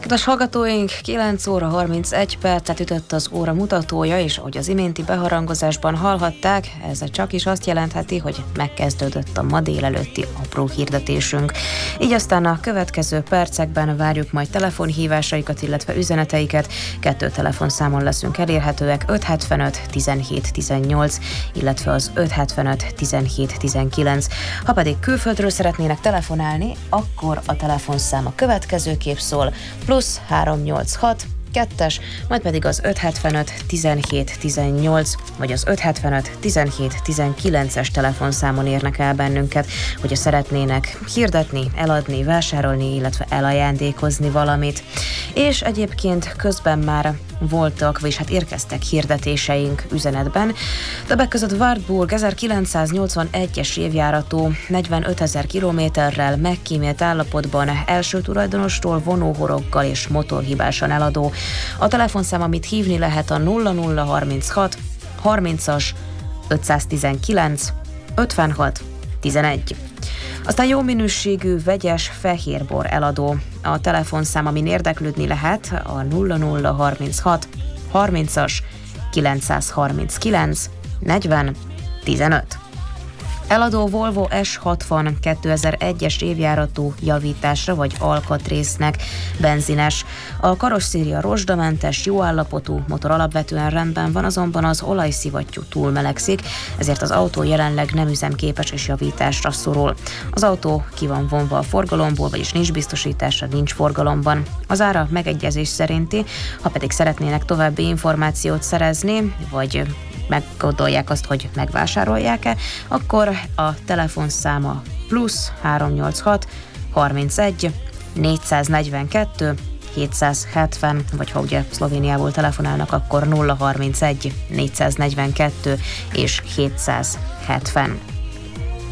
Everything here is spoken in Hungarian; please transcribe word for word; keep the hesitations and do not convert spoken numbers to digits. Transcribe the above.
Kedves hallgatóink, kilenc óra harmincegy percet ütött az óra mutatója, és ahogy az iménti beharangozásban hallhatták, ez csak is azt jelentheti, hogy megkezdődött a ma délelőtti apró hirdetésünk. Így aztán a következő percekben várjuk majd telefonhívásaikat, illetve üzeneteiket. Kettő telefonszámon leszünk elérhetőek, öt hetvenöt tizenhét tizennyolc, illetve az öt hetvenöt tizenhét tizenkilenc. Ha pedig külföldről szeretnének telefonálni, akkor a telefonszám a következőképp szól: plusz három nyolc hat kettes, majd pedig az öt hetvenöt tizenhét tizennyolc, vagy az öt hetvenöt tizenhét tizenkilences telefonszámon érnek el bennünket, hogyha szeretnének hirdetni, eladni, vásárolni, illetve elajándékozni valamit. És egyébként közben már voltak, vagyis hát érkeztek hirdetéseink üzenetben. Többek között Wartburg ezerkilencszáznyolcvanegyes évjáratú, negyvenötezer kilométerrel megkímélt állapotban, első tulajdonostól vonóhoroggal és motorhibásan eladó. A telefonszám, amit hívni lehet, a nulla nulla harminchat harmincas ötszáztizenkilenc ötvenhat tizenegy. Aztán jó minőségű, vegyes fehérbor eladó. A telefonszám, amin érdeklődni lehet, a nulla nulla harminchat harmincas kilencszázharminckilenc negyven tizenöt. Eladó Volvo es hatvan kétezer-egyes évjáratú, javításra vagy alkatrésznek, benzines. A karosszéria rozsdamentes, jó állapotú, motor alapvetően rendben van, azonban az olajszivattyú túl melegszik, ezért az autó jelenleg nem üzemképes és javításra szorul. Az autó ki van vonva a forgalomból, vagyis nincs biztosítása, nincs forgalomban. Az ára megegyezés szerinti, ha pedig szeretnének további információt szerezni, vagy meggondolják azt, hogy megvásárolják-e, akkor a telefonszáma plusz három nyolc hat harmincegy négyszáznegyvenkettő hétszázhetven, vagy ha ugye Szlovéniából telefonálnak, akkor nulla harmincegy négyszáznegyvenkettő és hétszázhetven.